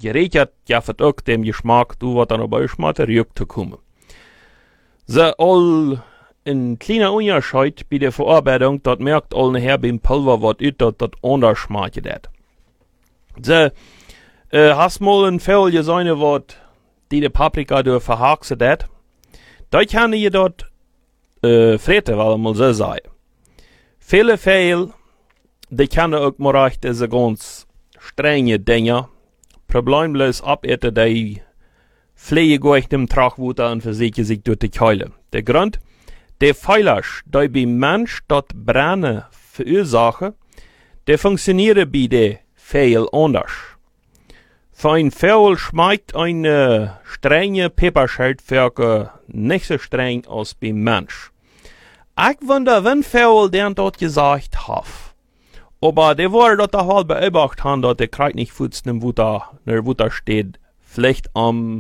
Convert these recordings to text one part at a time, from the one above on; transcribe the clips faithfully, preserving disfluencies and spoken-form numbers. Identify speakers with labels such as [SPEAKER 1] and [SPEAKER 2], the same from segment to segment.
[SPEAKER 1] gerekert, jaffet auch dem Geschmack, du wat dann aber schmatter Rück zu kommen. So, all in kleiner Unterscheid bei der Verarbeitung, dort merkt all nachher beim Pulver, wat üt, dort, dort anders schmeckt dat. So, äh, hast mal ein Fell gesehen, wat die de Paprika durch verhaxet dat. Da kann je dort, äh, freten, weil mal so sei. Viele Fell, die können auch mal recht diese ganz strenge Dinge, problemlos abeten, die Pflege gleich dem Trachwuter und versichern sich durch die Keule. Der Grund, der Feilasch, die beim Mensch dort Brennen verursachen, der funktioniert bei der Fell anders. Für ein Fell schmeckt eine strenge Pfefferschaldwerke nicht so streng als beim Mensch. Ich wundere, wenn Fell der dort gesagt hat. Aber der wurde dort auch halt beobachtet haben, dass der Kreis nicht futzt, im Wutter, der Wutter steht, vielleicht am,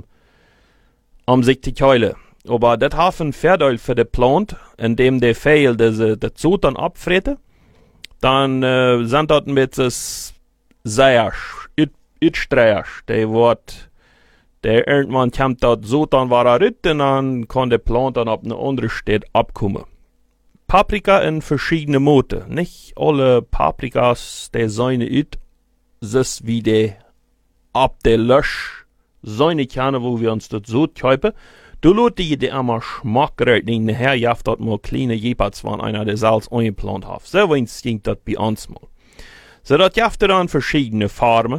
[SPEAKER 1] am sich die Keule. Aber das hat ein Vorteil für den Plant, indem der Fell diese, das Zut dann abfrette, dann, äh, sind dort mit das sehr, Itstreisch, der wird, der irgendwann kommt dort so, dann war er ritt, und dann kann der Plant dann ab eine andere Stadt abkommen. Paprika in verschiedene Mode. Nicht alle Paprikas, der seine it, ist wie der ab der Lösch, seine Kerne, wo wir uns dort so kaufen. Du lot die, die einmal schmackgerät, den nachher jaft dort mal kleine Jeberts waren, einer der Salz eingeplant hat. So wenn's ging dort bei uns mal. So dort jaft dann verschiedene Farben.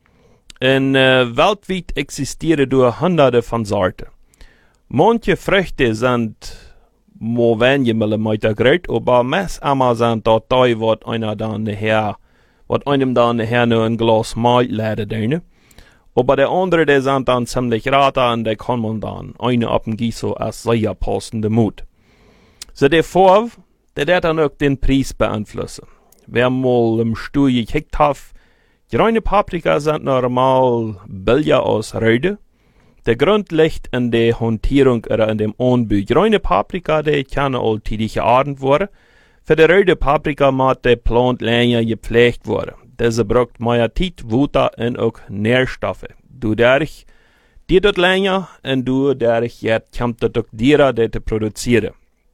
[SPEAKER 1] Und äh, weltweit existieren durch hunderte von Sorten. Manche Früchte sind mo wenige Millimeter groß, aber meist einmal sind dort die, wat einer dann nachher, wat einem dann nachher nur ein Glas Milch lädt drin. Aber der andere, der sind dann ziemlich rater und der kann man dann eine abgießen als sehr passende Mut. So der Vorwurf, der wird dann auch den Preis beeinflussen. Wer mal im Stuhl gekickt hat, grüne Paprika sind normal billiger als rote. Der Grund liegt in der Hantierung oder in dem Anbau. Grüne Paprika, die kann alltäglich geerntet werden. Für die rote Paprika muss der Plant länger gepflegt werden. Diese braucht mehr Zeit, Wasser und auch Nährstoffe. Dadurch die dort länger und dadurch jetzt kommt das auch Tiere, die zu produzieren.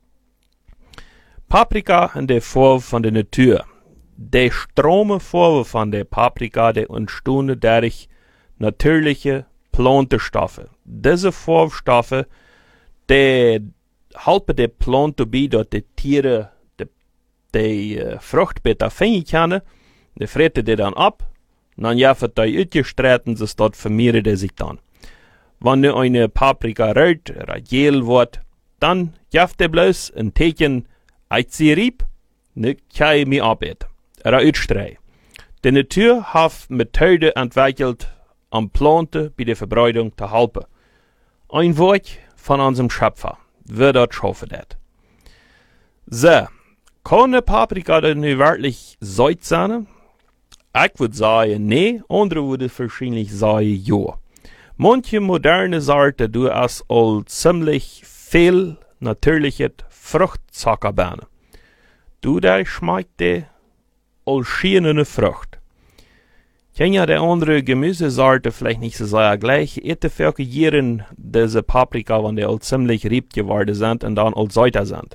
[SPEAKER 1] Paprika in der Form von der Natur. Die Stromeform von der Paprika, die entstehen durch natürliche Plantenstoffe. Diese Vorstoffe, die helfen der Pflanze dabei, dass die Tiere die, die uh, Fruchtblätter fangen können. Die fressen die dann ab, dann jaffen die ausgestreiten, so dort vermehren die sich dann. Wenn eine Paprika rot oder gel wird, dann jafft die bloß ein Techen als sie rieb, ne kann mehr arbeiten. Oder ausstreuen. Die Natur hat Methoden entwickelt, am Planten bei der Verbreitung zu helfen. Ein Wort von unserem Schöpfer. Wer dort schaffen das? So, kann eine Paprika denn wirklich Salz sein? Ich würde sagen, nee, andere würden wahrscheinlich sagen, ja. Manche moderne Sorten tun es als ziemlich viel natürliche Fruchtzuckerbeeren. Du, der schmeckt die als schienende Frucht. Kann ja der andere Gemüsesorte vielleicht nicht so sehr gleich. Ete verkehren diese Paprika, wenn die all ziemlich rieb geworden sind und dann all säuter sind.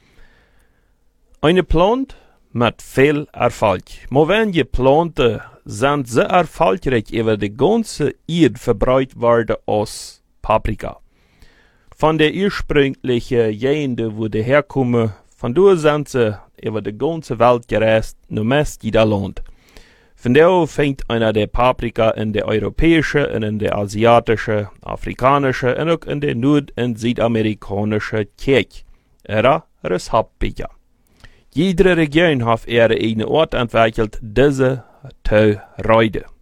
[SPEAKER 1] Eine Plant mit viel Erfolg. Aber wenn die Planten sind so erfolgreich über die ganze Erde verbreitet worden als Paprika. Von der ursprünglichen Gegend, wo die herkommen, von dort sind sie über die ganze Welt gereist, nur meist jeder Land. Von daher fängt einer der Paprika in der europäischen, in der asiatischen, afrikanischen und auch in der nord- und südamerikanischen Kirche. Era das Hauptpika. Jede Region hat ihre eigene Ort entwickelt, diese zu reiten.